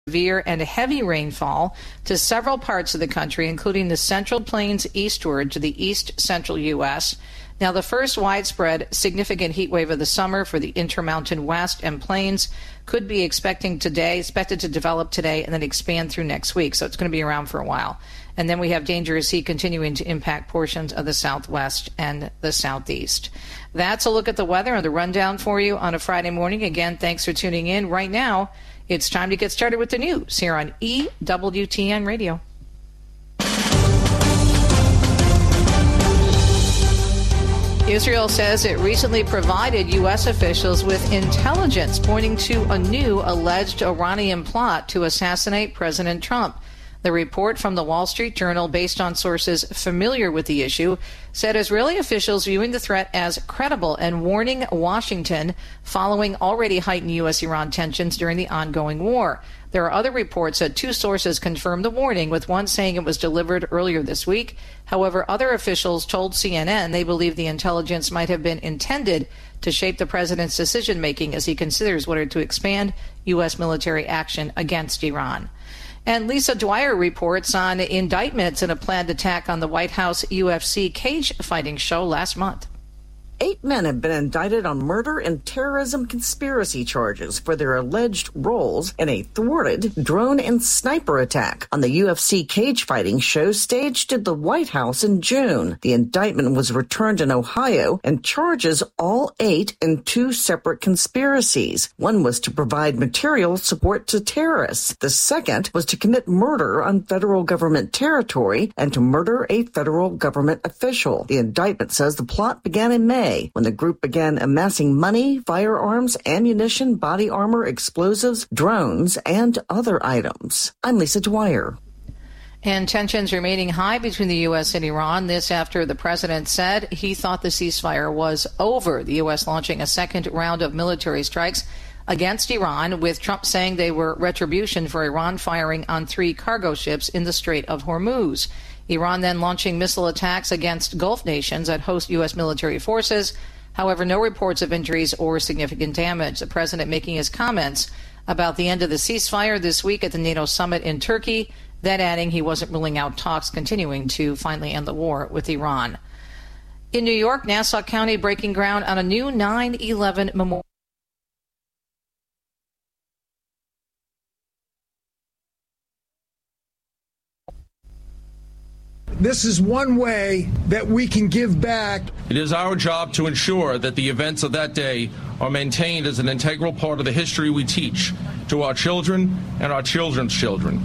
severe and heavy rainfall to several parts of the country, including the Central Plains eastward to the east central U.S. Now, the first widespread significant heat wave of the summer for the Intermountain West and Plains could be expected to develop today and then expand through next week. So it's going to be around for a while. And then we have dangerous heat continuing to impact portions of the Southwest and the Southeast. That's a look at the weather and the rundown for you on a Friday morning. Again, thanks for tuning in. Right now, it's time to get started with the news here on EWTN Radio. Israel says it recently provided U.S. officials with intelligence pointing to a new alleged Iranian plot to assassinate President Trump. The report from the Wall Street Journal, based on sources familiar with the issue, said Israeli officials viewing the threat as credible and warning Washington following already heightened U.S.-Iran tensions during the ongoing war. There are other reports that two sources confirmed the warning, with one saying it was delivered earlier this week. However, other officials told CNN they believe the intelligence might have been intended to shape the president's decision-making as he considers whether to expand U.S. military action against Iran. And Lisa Dwyer reports on indictments in a planned attack on the White House UFC cage fighting show last month. 8 men have been indicted on murder and terrorism conspiracy charges for their alleged roles in a thwarted drone and sniper attack on the UFC cage fighting show staged at the White House in June. The indictment was returned in Ohio and charges all 8 in 2 separate conspiracies. One was to provide material support to terrorists. The second was to commit murder on federal government territory and to murder a federal government official. The indictment says the plot began in May, when the group began amassing money, firearms, ammunition, body armor, explosives, drones, and other items. I'm Lisa Dwyer. And tensions remaining high between the U.S. and Iran. This after the president said he thought the ceasefire was over. The U.S. launching a second round of military strikes against Iran, with Trump saying they were retribution for Iran firing on 3 cargo ships in the Strait of Hormuz. Iran then launching missile attacks against Gulf nations that host U.S. military forces. However, no reports of injuries or significant damage. The president making his comments about the end of the ceasefire this week at the NATO summit in Turkey, then adding he wasn't ruling out talks continuing to finally end the war with Iran. In New York, Nassau County breaking ground on a new 9/11 memorial. This is one way that we can give back. It is our job to ensure that the events of that day are maintained as an integral part of the history we teach to our children and our children's children.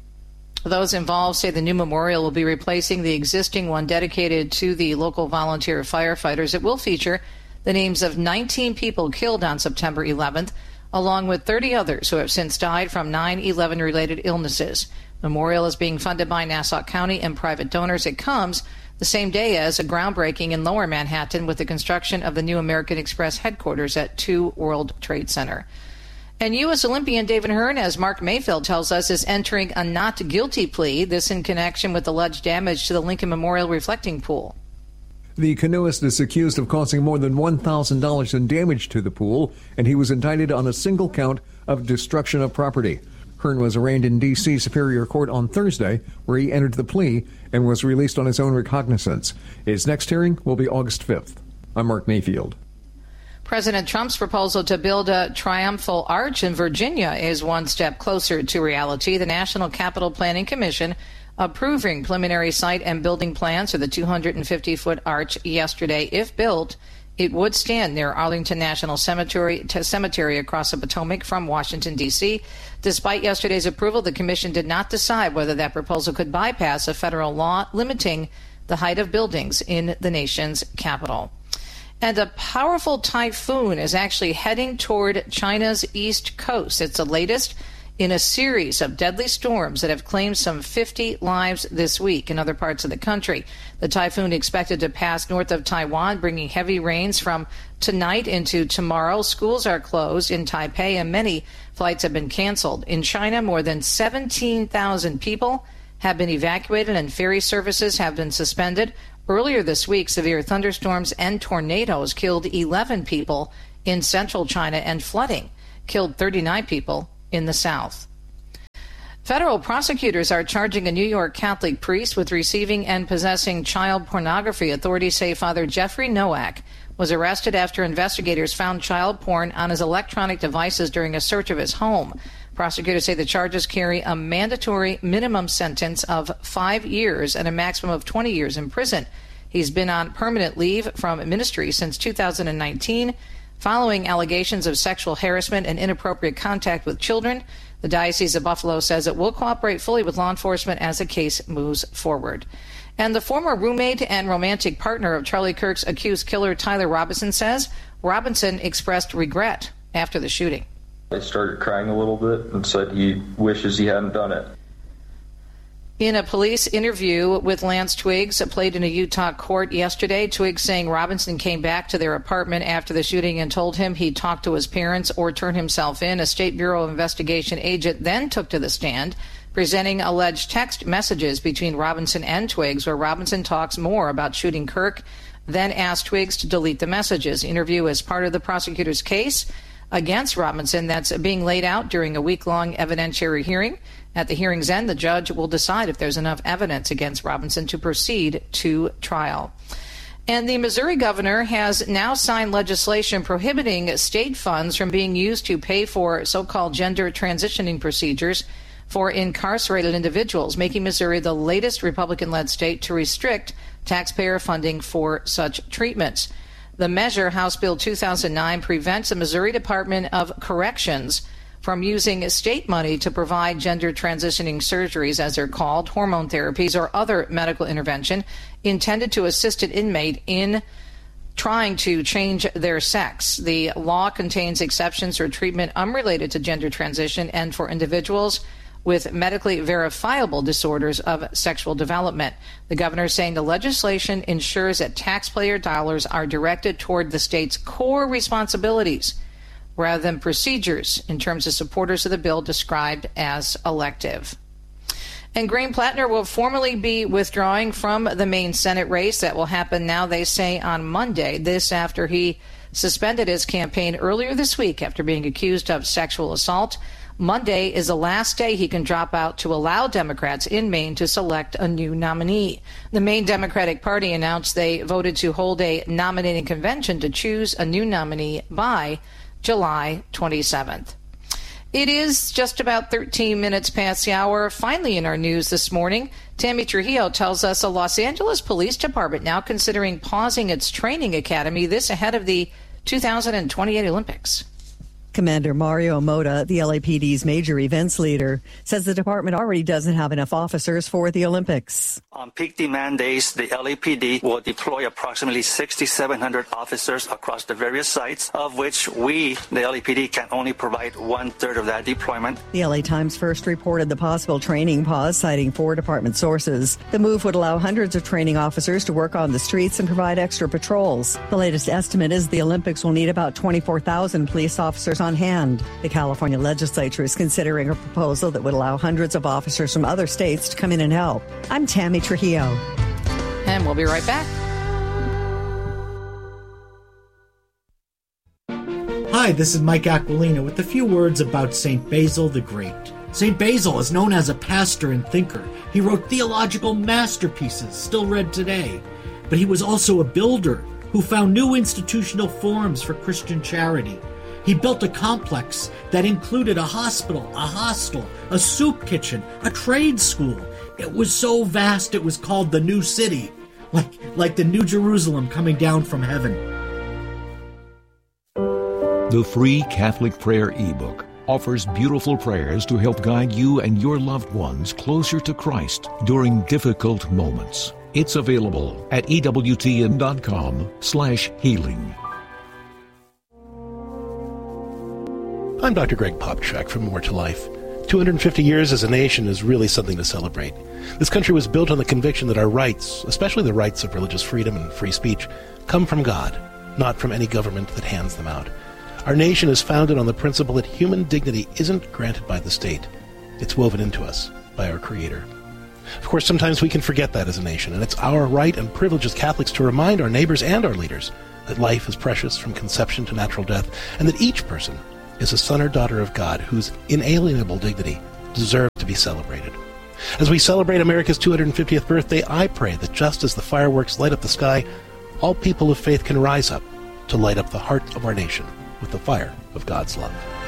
Those involved say the new memorial will be replacing the existing one dedicated to the local volunteer firefighters. It will feature the names of 19 people killed on September 11th, along with 30 others who have since died from 9/11 related illnesses. Memorial is being funded by Nassau County and private donors. It comes the same day as a groundbreaking in Lower Manhattan with the construction of the new American Express headquarters at 2 World Trade Center. And U.S. Olympian David Hearn, as Mark Mayfield tells us, is entering a not guilty plea, this in connection with alleged damage to the Lincoln Memorial reflecting pool. The canoeist is accused of causing more than $1,000 in damage to the pool, and he was indicted on a single count of destruction of property. Hearn was arraigned in D.C. Superior Court on Thursday, where he entered the plea and was released on his own recognizance. His next hearing will be August 5th. I'm Mark Mayfield. President Trump's proposal to build a triumphal arch in Virginia is one step closer to reality. The National Capital Planning Commission approving preliminary site and building plans for the 250-foot arch yesterday. If built, it would stand near Arlington National Cemetery across the Potomac from Washington, D.C. Despite yesterday's approval, the commission did not decide whether that proposal could bypass a federal law limiting the height of buildings in the nation's capital. And a powerful typhoon is actually heading toward China's east coast. It's the latest in a series of deadly storms that have claimed some 50 lives this week in other parts of the country. The typhoon expected to pass north of Taiwan, bringing heavy rains from tonight into tomorrow. Schools are closed in Taipei, and many flights have been canceled. In China, more than 17,000 people have been evacuated, and ferry services have been suspended. Earlier this week, severe thunderstorms and tornadoes killed 11 people in central China, and flooding killed 39 people in the south. Federal prosecutors are charging a New York Catholic priest with receiving and possessing child pornography. Authorities say Father Jeffrey Nowak was arrested after investigators found child porn on his electronic devices during a search of his home. Prosecutors say the charges carry a mandatory minimum sentence of 5 years and a maximum of 20 years in prison. He's been on permanent leave from ministry since 2019, following allegations of sexual harassment and inappropriate contact with children. The Diocese of Buffalo says it will cooperate fully with law enforcement as the case moves forward. And the former roommate and romantic partner of Charlie Kirk's accused killer, Tyler Robinson, says Robinson expressed regret after the shooting. He started crying a little bit and said he wishes he hadn't done it. In a police interview with Lance Twiggs played in a Utah court yesterday, Twiggs saying Robinson came back to their apartment after the shooting and told him he'd talk to his parents or turn himself in. A State Bureau of Investigation agent then took to the stand, presenting alleged text messages between Robinson and Twiggs, where Robinson talks more about shooting Kirk, then asked Twiggs to delete the messages. The interview is part of the prosecutor's case against Robinson that's being laid out during a week-long evidentiary hearing. At the hearing's end, the judge will decide if there's enough evidence against Robinson to proceed to trial. And the Missouri governor has now signed legislation prohibiting state funds from being used to pay for so-called gender transitioning procedures for incarcerated individuals, making Missouri the latest Republican-led state to restrict taxpayer funding for such treatments. The measure, House Bill 2009, prevents the Missouri Department of Corrections from using state money to provide gender transitioning surgeries, as they're called, hormone therapies, or other medical intervention intended to assist an inmate in trying to change their sex. The law contains exceptions for treatment unrelated to gender transition and for individuals with medically verifiable disorders of sexual development. The governor is saying the legislation ensures that taxpayer dollars are directed toward the state's core responsibilities rather than procedures, in terms of supporters of the bill described as elective. And Graham Plattner will formally be withdrawing from the Maine Senate race. That will happen now, they say, on Monday. This after he suspended his campaign earlier this week after being accused of sexual assault. Monday is the last day he can drop out to allow Democrats in Maine to select a new nominee. The Maine Democratic Party announced they voted to hold a nominating convention to choose a new nominee by July 27th. It is just about 13 minutes past the hour. Finally, in our news this morning, Tammy Trujillo tells us a Los Angeles Police Department now considering pausing its training academy, this ahead of the 2028 Olympics. Commander Mario Mota, the LAPD's major events leader, says the department already doesn't have enough officers for the Olympics. On peak demand days, the LAPD will deploy approximately 6,700 officers across the various sites, of which we, the LAPD, can only provide 1/3 of that deployment. The LA Times first reported the possible training pause, citing 4 department sources. The move would allow hundreds of training officers to work on the streets and provide extra patrols. The latest estimate is the Olympics will need about 24,000 police officers on hand. The California legislature is considering a proposal that would allow hundreds of officers from other states to come in and help. I'm Tammy Trujillo. And we'll be right back. Hi, this is Mike Aquilina with a few words about St. Basil the Great. St. Basil is known as a pastor and thinker. He wrote theological masterpieces still read today. But he was also a builder who found new institutional forms for Christian charity. He built a complex that included a hospital, a hostel, a soup kitchen, a trade school. It was so vast it was called the New City, like the New Jerusalem coming down from heaven. The free Catholic Prayer ebook offers beautiful prayers to help guide you and your loved ones closer to Christ during difficult moments. It's available at EWTN.com/healing. I'm Dr. Greg Popchak from More to Life. 250 years as a nation is really something to celebrate. This country was built on the conviction that our rights, especially the rights of religious freedom and free speech, come from God, not from any government that hands them out. Our nation is founded on the principle that human dignity isn't granted by the state. It's woven into us by our Creator. Of course, sometimes we can forget that as a nation, and it's our right and privilege as Catholics to remind our neighbors and our leaders that life is precious from conception to natural death, and that each person is a son or daughter of God whose inalienable dignity deserves to be be celebrated. As we celebrate America's 250th birthday, I pray that just as the fireworks light up the sky, all people of faith can rise up to light up the heart of our nation with the fire of God's love.